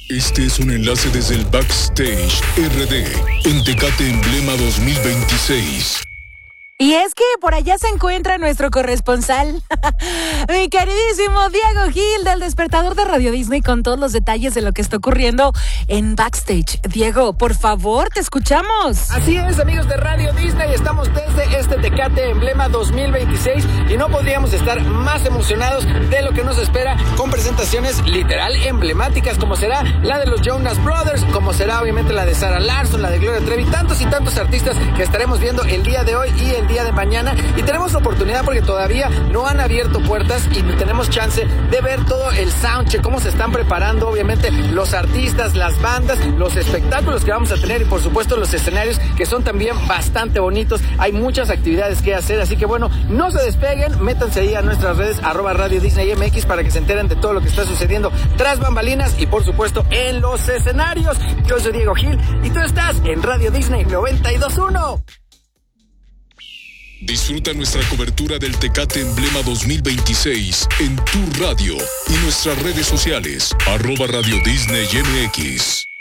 Este es un enlace desde el Backstage RD en Tecate Emblema 2026. Y es que por allá se encuentra nuestro corresponsal, mi queridísimo Diego Gil del Despertador de Radio Disney, con todos los detalles de lo que está ocurriendo en Backstage. Diego, por favor, te escuchamos. Así es, amigos de Radio Disney, estamos desde este Tecate Emblema 2026 y no podríamos estar más emocionados de lo que nos espera, con presentaciones literal emblemáticas, como será la de los Jonas Brothers, como será obviamente la de Sarah Larsson, la de Gloria Trevi, tantos y tantos artistas que estaremos viendo el día de hoy y el día de mañana. Y tenemos oportunidad porque todavía no han abierto puertas y tenemos chance de ver todo el soundcheck, cómo se están preparando obviamente los artistas, las bandas, los espectáculos que vamos a tener y por supuesto los escenarios, que son también bastante bonitos. Hay muchas actividades que hacer, así que bueno, no se despeguen, métanse ahí a nuestras redes @Radio Disney MX para que se enteren de todo lo que está sucediendo tras bambalinas y por supuesto en los escenarios. Yo soy Diego Gil y tú estás en Radio Disney 92.1. Disfruta nuestra cobertura del Tecate Emblema 2026 en tu radio y nuestras redes sociales @Radio Disney MX.